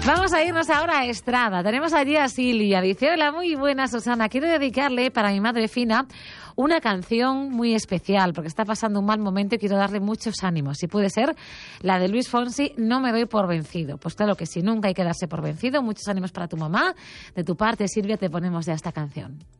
Vamos a irnos ahora a Estrada. Tenemos allí a Silvia. Dice, hola, muy buena, Susana. Quiero dedicarle para mi madre Fina una canción muy especial, porque está pasando un mal momento y quiero darle muchos ánimos. Si puede ser, la de Luis Fonsi, No me doy por vencido. Pues claro que sí, nunca hay que darse por vencido. Muchos ánimos para tu mamá. De tu parte, Silvia, te ponemos ya esta canción.